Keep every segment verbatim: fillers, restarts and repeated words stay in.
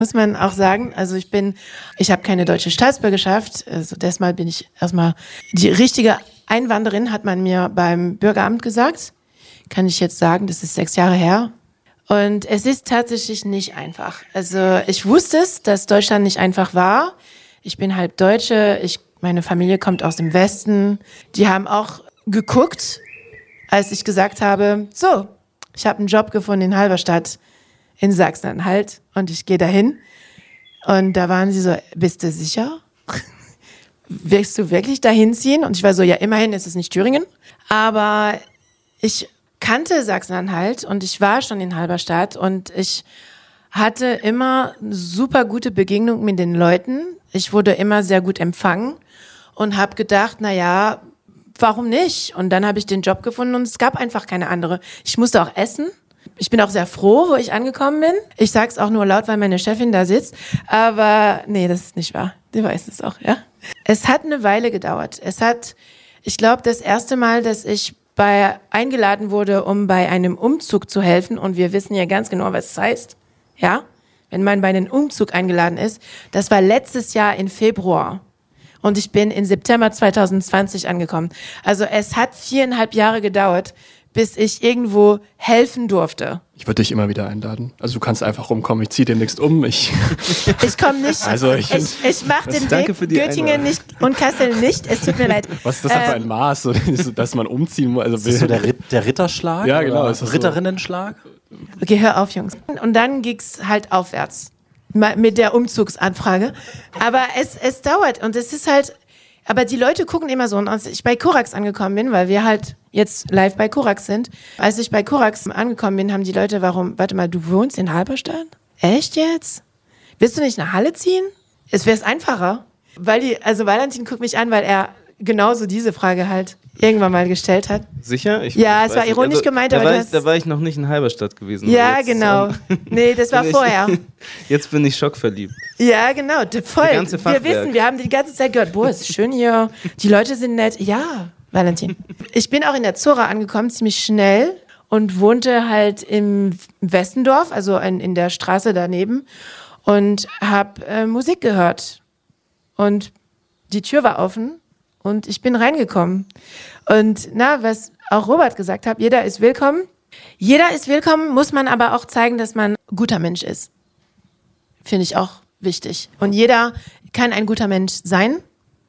Muss man auch sagen, also ich bin, ich habe keine deutsche Staatsbürgerschaft, also deshalb bin ich erstmal die richtige Einwanderin, hat man mir beim Bürgeramt gesagt. Kann ich jetzt sagen, das ist sechs Jahre her. Und es ist tatsächlich nicht einfach. Also ich wusste es, dass Deutschland nicht einfach war. Ich bin halb Deutsche, ich, meine Familie kommt aus dem Westen. Die haben auch geguckt, als ich gesagt habe, so, ich habe einen Job gefunden in Halberstadt in Sachsen-Anhalt und ich gehe dahin. Und da waren sie so, bist du sicher? Willst du wirklich dahin ziehen? Und ich war so, ja, immerhin ist es nicht Thüringen. Aber ich kannte Sachsen-Anhalt und ich war schon in Halberstadt und ich hatte immer super gute Begegnung mit den Leuten. Ich wurde immer sehr gut empfangen und habe gedacht, na ja, warum nicht? Und dann habe ich den Job gefunden und es gab einfach keine andere. Ich musste auch essen. Ich bin auch sehr froh, wo ich angekommen bin. Ich sag's auch nur laut, weil meine Chefin da sitzt. Aber nee, das ist nicht wahr. Die weiß es auch, ja. Es hat eine Weile gedauert. Es hat, ich glaube, das erste Mal, dass ich bei, eingeladen wurde, um bei einem Umzug zu helfen. Und wir wissen ja ganz genau, was es heißt. Ja? Wenn man bei einem Umzug eingeladen ist. Das war letztes Jahr im Februar. Und ich bin im September zwanzig zwanzig angekommen. Also es hat viereinhalb Jahre gedauert, bis ich irgendwo helfen durfte. Ich würde dich immer wieder einladen. Also du kannst einfach rumkommen. Ich ziehe demnächst um. Ich, ich komme nicht. Also ich ich, ich mache den Weg Göttingen nicht und Kassel nicht. Es tut mir leid. Was ist das ähm, für ein Maß, dass man umziehen muss? Also ist das so der, Ritt, der Ritterschlag? Ja, genau. Ist das Ritterinnenschlag? So? Okay, hör auf, Jungs. Und dann ging's halt aufwärts mit der Umzugsanfrage. Aber es, es dauert und es ist halt... Aber die Leute gucken immer so. Und als ich bei Korax angekommen bin, weil wir halt jetzt live bei Korax sind, als ich bei Korax angekommen bin, haben die Leute, warum, warte mal, du wohnst in Halberstadt? Echt jetzt? Willst du nicht nach Halle ziehen? Es wäre einfacher. Weil die, also Valentin guckt mich an, weil er genauso diese Frage halt irgendwann mal gestellt hat. Sicher? Ich, ja, ich es war nicht. ironisch also, gemeint, da aber war das... Ich, da war ich noch nicht in Halberstadt gewesen. Ja, jetzt, genau. Um, nee, das war vorher. Ich, jetzt bin ich schockverliebt. Ja, genau. Voll. Die ganze Fachwerk. Wir wissen, wir haben die ganze Zeit gehört, boah, ist schön hier. Die Leute sind nett. Ja, Valentin. Ich bin auch in der Zora angekommen, ziemlich schnell und wohnte halt im Westendorf, also in, in der Straße daneben und habe äh, Musik gehört. Und die Tür war offen. Und ich bin reingekommen. Und na, was auch Robert gesagt hat, jeder ist willkommen. Jeder ist willkommen, muss man aber auch zeigen, dass man ein guter Mensch ist. Finde ich auch wichtig. Und jeder kann ein guter Mensch sein,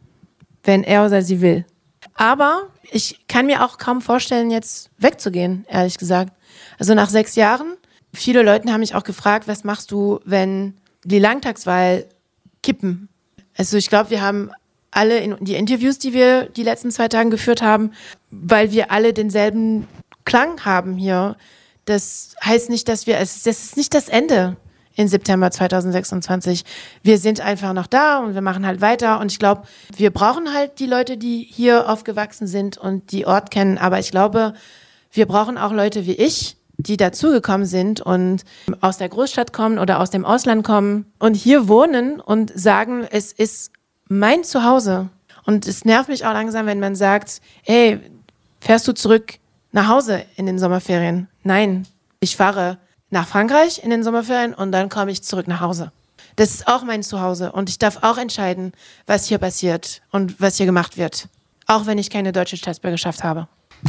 wenn er oder sie will. Aber ich kann mir auch kaum vorstellen, jetzt wegzugehen, ehrlich gesagt. Also nach sechs Jahren, viele Leute haben mich auch gefragt, was machst du, wenn die Landtagswahl kippen? Also ich glaube, wir haben alle in die Interviews, die wir die letzten zwei Tage geführt haben, weil wir alle denselben Klang haben hier. Das heißt nicht, dass wir, es, das ist nicht das Ende im September zwanzig sechsundzwanzig. Wir sind einfach noch da und wir machen halt weiter und ich glaube, wir brauchen halt die Leute, die hier aufgewachsen sind und die Ort kennen, aber ich glaube, wir brauchen auch Leute wie ich, die dazugekommen sind und aus der Großstadt kommen oder aus dem Ausland kommen und hier wohnen und sagen, es ist mein Zuhause. Und es nervt mich auch langsam, wenn man sagt, ey, fährst du zurück nach Hause in den Sommerferien? Nein, ich fahre nach Frankreich in den Sommerferien und dann komme ich zurück nach Hause. Das ist auch mein Zuhause und ich darf auch entscheiden, was hier passiert und was hier gemacht wird. Auch wenn ich keine deutsche Staatsbürgerschaft habe.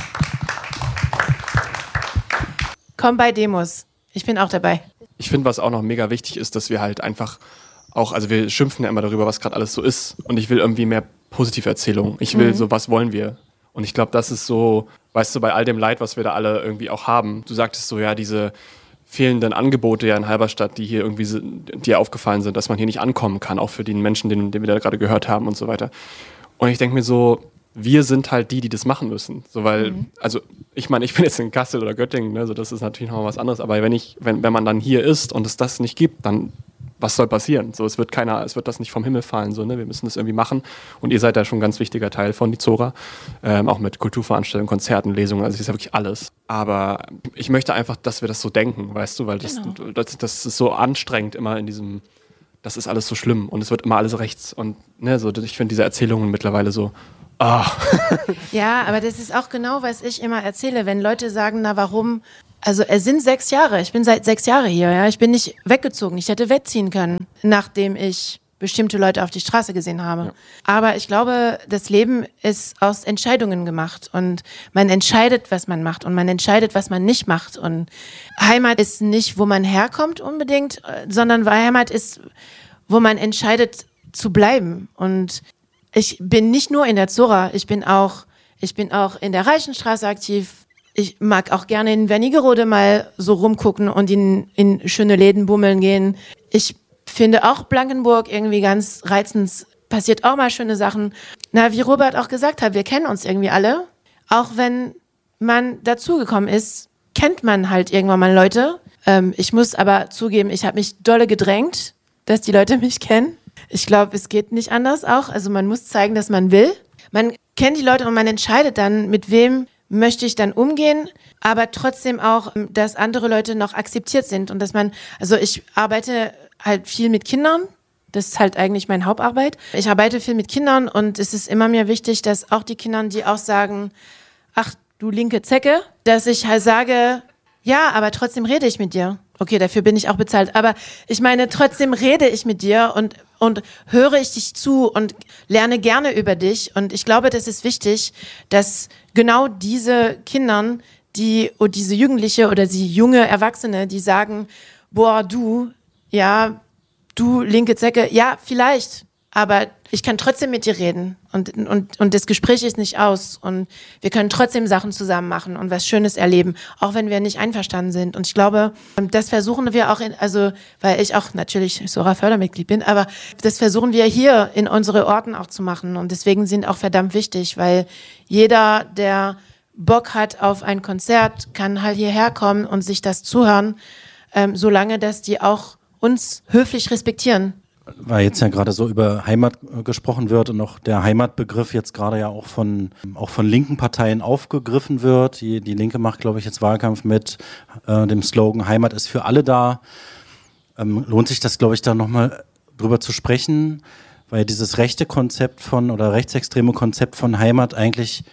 Komm bei Demos. Ich bin auch dabei. Ich finde, was auch noch mega wichtig ist, dass wir halt einfach auch, also wir schimpfen ja immer darüber, was gerade alles so ist. Und ich will irgendwie mehr positive Erzählungen. Ich will mhm. so, was wollen wir? Und ich glaube, das ist so, weißt du, bei all dem Leid, was wir da alle irgendwie auch haben. Du sagtest so, ja, diese fehlenden Angebote ja in Halberstadt, die hier irgendwie dir aufgefallen sind, dass man hier nicht ankommen kann, auch für die Menschen, den, den wir da gerade gehört haben und so weiter. Und ich denke mir so, wir sind halt die, die das machen müssen. So, weil, mhm. also ich meine, ich bin jetzt in Kassel oder Göttingen, ne, so das ist natürlich noch mal was anderes. Aber wenn ich, wenn, wenn man dann hier ist und es das nicht gibt, dann was soll passieren? So, es wird keiner, es wird das nicht vom Himmel fallen. So, ne? Wir müssen das irgendwie machen. Und ihr seid da schon ein ganz wichtiger Teil von die Zora. Ähm, auch mit Kulturveranstaltungen, Konzerten, Lesungen. Also es ist ja wirklich alles. Aber ich möchte einfach, dass wir das so denken, weißt du? Weil das, genau. das, das ist so anstrengend immer in diesem, das ist alles so schlimm und es wird immer alles rechts. Und ne, so, ich finde diese Erzählungen mittlerweile so, ah. Ja, aber das ist auch genau, was ich immer erzähle. Wenn Leute sagen, na warum Also es sind sechs Jahre. Ich bin seit sechs Jahren hier. Ja. Ich bin nicht weggezogen. Ich hätte wegziehen können, nachdem ich bestimmte Leute auf die Straße gesehen habe. Ja. Aber ich glaube, das Leben ist aus Entscheidungen gemacht und man entscheidet, was man macht und man entscheidet, was man nicht macht. Und Heimat ist nicht, wo man herkommt unbedingt, sondern Heimat ist, wo man entscheidet zu bleiben. Und ich bin nicht nur in der Zora, ich bin auch, ich bin auch in der Reichenstraße aktiv. Ich mag auch gerne in Wernigerode mal so rumgucken und in, in schöne Läden bummeln gehen. Ich finde auch Blankenburg irgendwie ganz reizend. Passiert auch mal schöne Sachen. Na, wie Robert auch gesagt hat, wir kennen uns irgendwie alle. Auch wenn man dazugekommen ist, kennt man halt irgendwann mal Leute. Ähm, ich muss aber zugeben, ich habe mich dolle gedrängt, dass die Leute mich kennen. Ich glaube, es geht nicht anders auch. Also man muss zeigen, dass man will. Man kennt die Leute und man entscheidet dann, mit wem möchte ich dann umgehen, aber trotzdem auch, dass andere Leute noch akzeptiert sind und dass man, also ich arbeite halt viel mit Kindern, das ist halt eigentlich meine Hauptarbeit. Ich arbeite viel mit Kindern und es ist immer mir wichtig, dass auch die Kinder, die auch sagen, ach du linke Zecke, dass ich halt sage, ja, aber trotzdem rede ich mit dir. Okay, dafür bin ich auch bezahlt, aber ich meine, trotzdem rede ich mit dir und, und höre ich dich zu und lerne gerne über dich und ich glaube, das ist wichtig, dass genau diese Kindern, die, oder diese Jugendliche oder die junge Erwachsene, die sagen, boah, du, ja, du linke Zecke, ja, vielleicht, aber ich kann trotzdem mit dir reden und, und, und das Gespräch ist nicht aus und wir können trotzdem Sachen zusammen machen und was Schönes erleben, auch wenn wir nicht einverstanden sind. Und ich glaube, das versuchen wir auch, in, also weil ich auch natürlich Zora-Fördermitglied bin, aber das versuchen wir hier in unsere Orten auch zu machen und deswegen sind auch verdammt wichtig, weil jeder, der Bock hat auf ein Konzert, kann halt hierher kommen und sich das zuhören, ähm, solange dass die auch uns höflich respektieren. Weil jetzt ja gerade so über Heimat äh, gesprochen wird und auch der Heimatbegriff jetzt gerade ja auch von, auch von linken Parteien aufgegriffen wird. Die, die Linke macht, glaube ich, jetzt Wahlkampf mit äh, dem Slogan Heimat ist für alle da. Ähm, lohnt sich das, glaube ich, da nochmal drüber zu sprechen, weil dieses rechte Konzept von oder rechtsextreme Konzept von Heimat eigentlich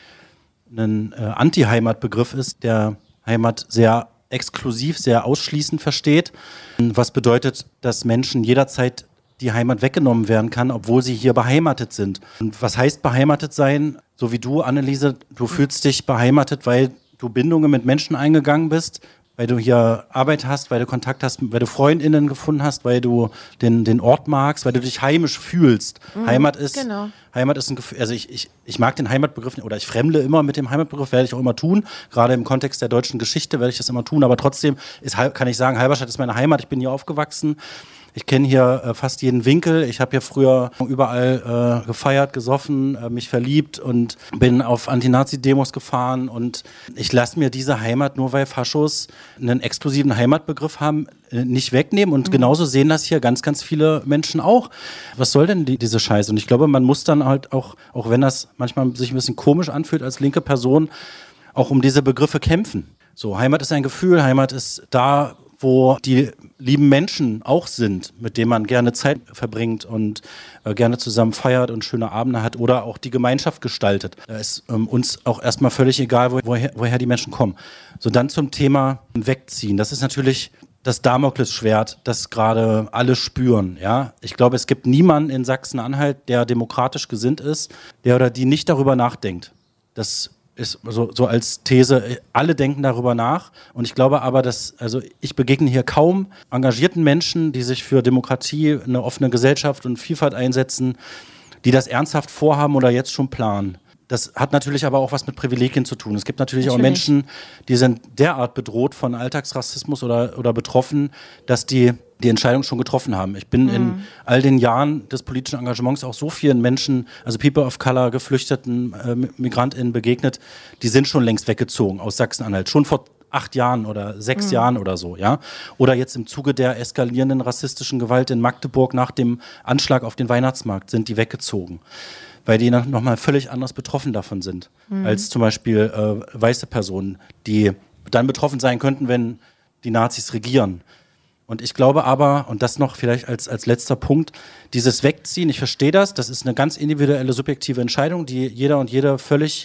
ein äh, Anti-Heimat-Begriff ist, der Heimat sehr exklusiv, sehr ausschließend versteht, was bedeutet, dass Menschen jederzeit die Heimat weggenommen werden kann, obwohl sie hier beheimatet sind. Und was heißt beheimatet sein? So wie du, Anneliese, du fühlst dich beheimatet, weil du Bindungen mit Menschen eingegangen bist, weil du hier Arbeit hast, weil du Kontakt hast, weil du FreundInnen gefunden hast, weil du den, den Ort magst, weil du dich heimisch fühlst. Mhm, Heimat ist, genau. Heimat ist ein Gefühl, also ich, ich, ich mag den Heimatbegriff oder ich fremdle immer mit dem Heimatbegriff, werde ich auch immer tun. Gerade im Kontext der deutschen Geschichte werde ich das immer tun, aber trotzdem ist, kann ich sagen, Halberstadt ist meine Heimat, ich bin hier aufgewachsen. Ich kenne hier äh, fast jeden Winkel. Ich habe hier früher überall äh, gefeiert, gesoffen, äh, mich verliebt und bin auf Anti-Nazi-Demos gefahren. Und ich lasse mir diese Heimat, nur weil Faschos einen exklusiven Heimatbegriff haben, äh, nicht wegnehmen. Und mhm. genauso sehen das hier ganz, ganz viele Menschen auch. Was soll denn die, diese Scheiße? Und ich glaube, man muss dann halt auch, auch wenn das manchmal sich ein bisschen komisch anfühlt als linke Person, auch um diese Begriffe kämpfen. So, Heimat ist ein Gefühl, Heimat ist da, wo die lieben Menschen auch sind, mit denen man gerne Zeit verbringt und äh, gerne zusammen feiert und schöne Abende hat oder auch die Gemeinschaft gestaltet. Da ist ähm, uns auch erstmal völlig egal, wo, woher, woher die Menschen kommen. So, dann zum Thema Wegziehen. Das ist natürlich das Damoklesschwert, das gerade alle spüren. Ja? Ich glaube, es gibt niemanden in Sachsen-Anhalt, der demokratisch gesinnt ist, der oder die nicht darüber nachdenkt. Das ist so, so als These, alle denken darüber nach und ich glaube aber, dass, also ich begegne hier kaum engagierten Menschen, die sich für Demokratie, eine offene Gesellschaft und Vielfalt einsetzen, die das ernsthaft vorhaben oder jetzt schon planen. Das hat natürlich aber auch was mit Privilegien zu tun. Es gibt natürlich, natürlich. auch Menschen, die sind derart bedroht von Alltagsrassismus oder, oder betroffen, dass die die Entscheidung schon getroffen haben. Ich bin mhm. in all den Jahren des politischen Engagements auch so vielen Menschen, also People of Color, Geflüchteten, äh, MigrantInnen begegnet, die sind schon längst weggezogen aus Sachsen-Anhalt. Schon vor acht Jahren oder sechs mhm. Jahren oder so, ja. Oder jetzt im Zuge der eskalierenden rassistischen Gewalt in Magdeburg nach dem Anschlag auf den Weihnachtsmarkt sind die weggezogen, weil die nochmal völlig anders betroffen davon sind, mhm. als zum Beispiel äh, weiße Personen, die dann betroffen sein könnten, wenn die Nazis regieren. Und ich glaube aber, und das noch vielleicht als, als letzter Punkt, dieses Wegziehen, ich verstehe das, das ist eine ganz individuelle, subjektive Entscheidung, die jeder und jede völlig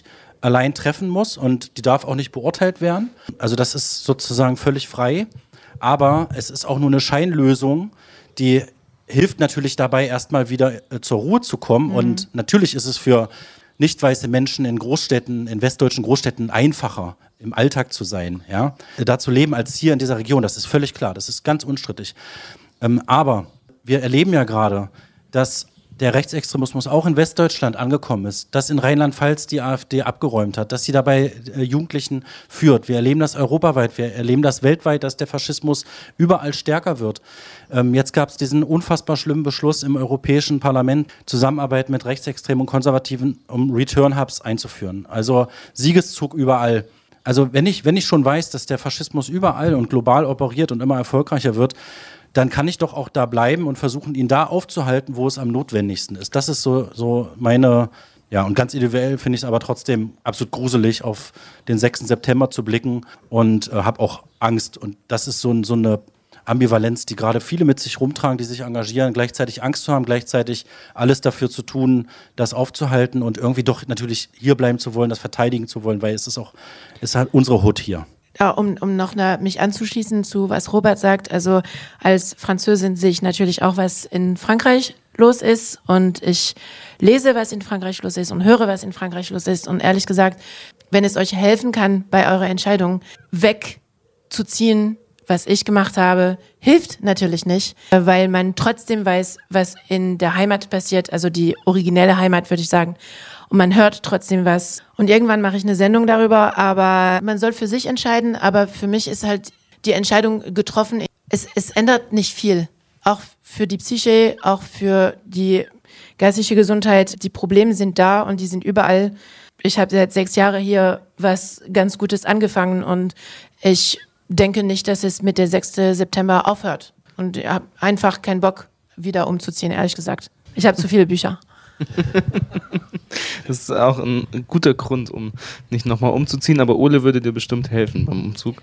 allein treffen muss und die darf auch nicht beurteilt werden. Also das ist sozusagen völlig frei. Aber es ist auch nur eine Scheinlösung, die hilft natürlich dabei, erstmal wieder äh, zur Ruhe zu kommen. Mhm. Und natürlich ist es für nicht weiße Menschen in Großstädten, in westdeutschen Großstädten einfacher, im Alltag zu sein, ja, da zu leben als hier in dieser Region. Das ist völlig klar, das ist ganz unstrittig. Ähm, aber wir erleben ja gerade, dass der Rechtsextremismus auch in Westdeutschland angekommen ist, dass in Rheinland-Pfalz die AfD abgeräumt hat, dass sie dabei äh, Jugendlichen führt. Wir erleben das europaweit, wir erleben das weltweit, dass der Faschismus überall stärker wird. Ähm, jetzt gab es diesen unfassbar schlimmen Beschluss im Europäischen Parlament, Zusammenarbeit mit Rechtsextremen und Konservativen, um Return-Hubs einzuführen. Also Siegeszug überall. Also wenn ich, wenn ich schon weiß, dass der Faschismus überall und global operiert und immer erfolgreicher wird, dann kann ich doch auch da bleiben und versuchen, ihn da aufzuhalten, wo es am notwendigsten ist. Das ist so, so meine, ja, und ganz individuell finde ich es aber trotzdem absolut gruselig, auf den sechsten September zu blicken und äh, habe auch Angst. Und das ist so, so eine Ambivalenz, die gerade viele mit sich rumtragen, die sich engagieren, gleichzeitig Angst zu haben, gleichzeitig alles dafür zu tun, das aufzuhalten und irgendwie doch natürlich hier bleiben zu wollen, das verteidigen zu wollen, weil es ist auch, es ist halt unsere Hut hier. Ja, um, um noch eine, mich anzuschließen zu, was Robert sagt, also als Französin sehe ich natürlich auch, was in Frankreich los ist und ich lese, was in Frankreich los ist und höre, was in Frankreich los ist und ehrlich gesagt, wenn es euch helfen kann, bei eurer Entscheidung wegzuziehen, was ich gemacht habe, hilft natürlich nicht, weil man trotzdem weiß, was in der Heimat passiert, also die originelle Heimat, würde ich sagen. Und man hört trotzdem was. Und irgendwann mache ich eine Sendung darüber, aber man soll für sich entscheiden. Aber für mich ist halt die Entscheidung getroffen. Es, es ändert nicht viel. Auch für die Psyche, auch für die geistige Gesundheit. Die Probleme sind da und die sind überall. Ich habe seit sechs Jahren hier was ganz Gutes angefangen und ich denke nicht, dass es mit der sechsten September aufhört. Und ich habe einfach keinen Bock, wieder umzuziehen, ehrlich gesagt. Ich habe zu viele Bücher. Das ist auch ein guter Grund, um nicht nochmal umzuziehen, aber Ole würde dir bestimmt helfen beim Umzug.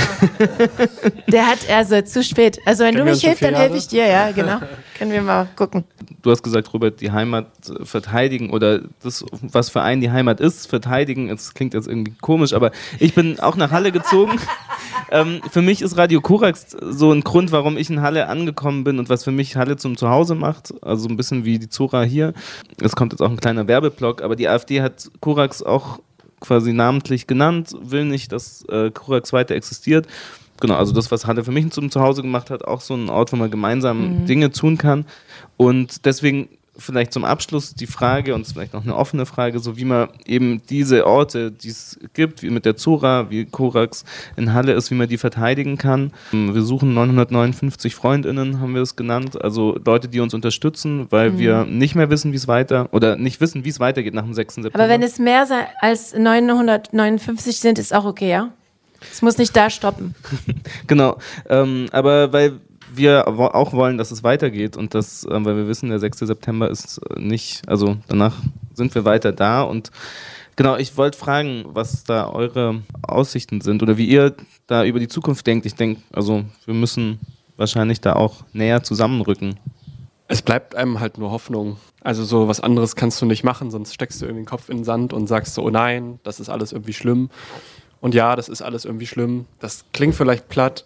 Der hat also zu spät. Also wenn Können du mich hilfst, dann helfe ich dir, ja, genau. Können wir mal gucken. Du hast gesagt, Robert, die Heimat verteidigen oder das, was für einen die Heimat ist, verteidigen. Es klingt jetzt irgendwie komisch, aber ich bin auch nach Halle gezogen. ähm, für mich ist Radio Korax so ein Grund, warum ich in Halle angekommen bin und was für mich Halle zum Zuhause macht. Also ein bisschen wie die Zora hier. Es kommt jetzt auch ein kleiner Werbeblock, aber die AfD hat Korax auch quasi namentlich genannt, will nicht, dass äh, Korax weiter existiert. Genau, also das, was Halle für mich zum Zuhause gemacht hat, auch so ein Ort, wo man gemeinsam mhm. Dinge tun kann. Und deswegen vielleicht zum Abschluss die Frage, und vielleicht noch eine offene Frage, so wie man eben diese Orte, die es gibt, wie mit der Zora, wie Korax in Halle ist, wie man die verteidigen kann. Wir suchen neunhundertneunundfünfzig FreundInnen, haben wir es genannt, also Leute, die uns unterstützen, weil mhm. wir nicht mehr wissen, wie es weiter, oder nicht wissen, wie es weitergeht nach dem sechsten September. Aber wenn es mehr als neunhundertneunundfünfzig sind, ist auch okay, ja? Es muss nicht da stoppen. Genau, ähm, aber weil wir auch wollen, dass es weitergeht und das, äh, weil wir wissen, der sechste September ist nicht, also danach sind wir weiter da und genau, ich wollte fragen, was da eure Aussichten sind oder wie ihr da über die Zukunft denkt. Ich denke, also wir müssen wahrscheinlich da auch näher zusammenrücken. Es bleibt einem halt nur Hoffnung. Also so was anderes kannst du nicht machen, sonst steckst du irgendwie den Kopf in den Sand und sagst so, oh nein, das ist alles irgendwie schlimm. Und ja, das ist alles irgendwie schlimm. Das klingt vielleicht platt,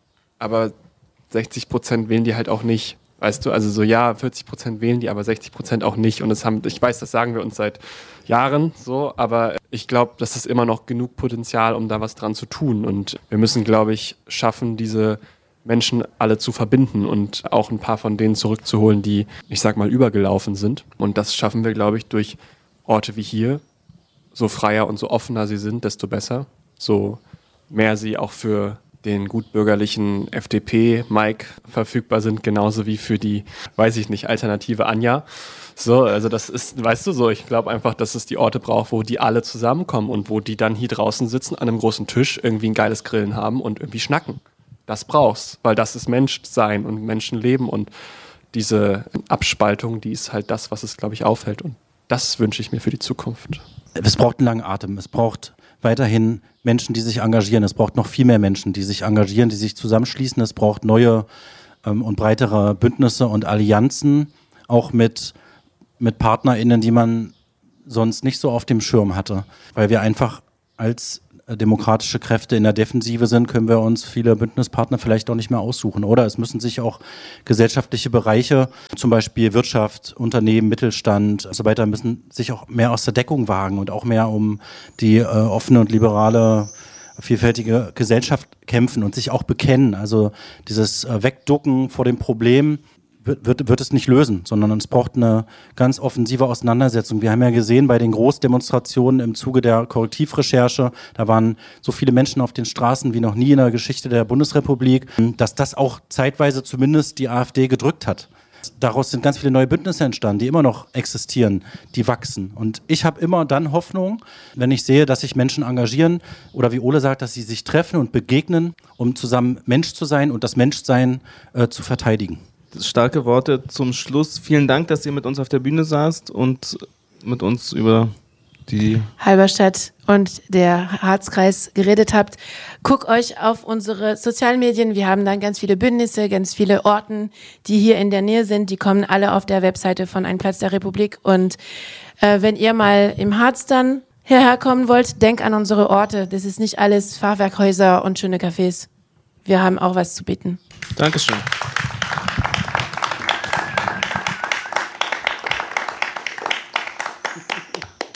aber sechzig Prozent wählen die halt auch nicht. Weißt du, also so ja, vierzig Prozent wählen die, aber sechzig Prozent auch nicht. Und das haben, ich weiß, das sagen wir uns seit Jahren so, aber ich glaube, das ist immer noch genug Potenzial, um da was dran zu tun. Und wir müssen, glaube ich, schaffen, diese Menschen alle zu verbinden und auch ein paar von denen zurückzuholen, die, ich sag mal, übergelaufen sind. Und das schaffen wir, glaube ich, durch Orte wie hier. So freier und so offener sie sind, desto besser. So mehr sie auch für den gutbürgerlichen F D P-Mike verfügbar sind, genauso wie für die, weiß ich nicht, alternative Anja. So, also das ist, weißt du so, ich glaube einfach, dass es die Orte braucht, wo die alle zusammenkommen und wo die dann hier draußen sitzen an einem großen Tisch, irgendwie ein geiles Grillen haben und irgendwie schnacken. Das brauchst, weil das ist Menschsein und Menschenleben und diese Abspaltung, die ist halt das, was es, glaube ich, aufhält und das wünsche ich mir für die Zukunft. Es braucht einen langen Atem, es braucht weiterhin Menschen, die sich engagieren. Es braucht noch viel mehr Menschen, die sich engagieren, die sich zusammenschließen. Es braucht neue ähm, und breitere Bündnisse und Allianzen, auch mit, mit PartnerInnen, die man sonst nicht so auf dem Schirm hatte. Weil wir einfach als demokratische Kräfte in der Defensive sind, können wir uns viele Bündnispartner vielleicht auch nicht mehr aussuchen. Oder es müssen sich auch gesellschaftliche Bereiche, zum Beispiel Wirtschaft, Unternehmen, Mittelstand und so weiter, müssen sich auch mehr aus der Deckung wagen und auch mehr um die äh, offene und liberale, vielfältige Gesellschaft kämpfen und sich auch bekennen. Also dieses äh, Wegducken vor dem Problem Wird, wird, wird es nicht lösen, sondern es braucht eine ganz offensive Auseinandersetzung. Wir haben ja gesehen bei den Großdemonstrationen im Zuge der Korrektivrecherche, da waren so viele Menschen auf den Straßen wie noch nie in der Geschichte der Bundesrepublik, dass das auch zeitweise zumindest die AfD gedrückt hat. Daraus sind ganz viele neue Bündnisse entstanden, die immer noch existieren, die wachsen. Und ich habe immer dann Hoffnung, wenn ich sehe, dass sich Menschen engagieren oder wie Ole sagt, dass sie sich treffen und begegnen, um zusammen Mensch zu sein und das Menschsein äh, zu verteidigen. Starke Worte zum Schluss. Vielen Dank, dass ihr mit uns auf der Bühne saßt und mit uns über die Halberstadt und der Harzkreis geredet habt. Guckt euch auf unsere sozialen Medien. Wir haben dann ganz viele Bündnisse, ganz viele Orten, die hier in der Nähe sind. Die kommen alle auf der Webseite von Ein Platz der Republik. Und äh, wenn ihr mal im Harz dann hierher kommen wollt, denkt an unsere Orte. Das ist nicht alles Fachwerkhäuser und schöne Cafés. Wir haben auch was zu bieten. Dankeschön.